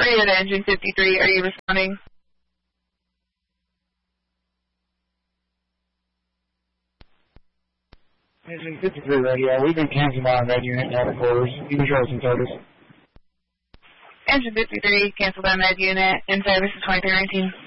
Radio to Engine 53, are you responding? Engine 53 radio, we've been canceled by our med unit in outer quarters. You can show us in service. Engine 53, canceled by med unit, in service is 2319.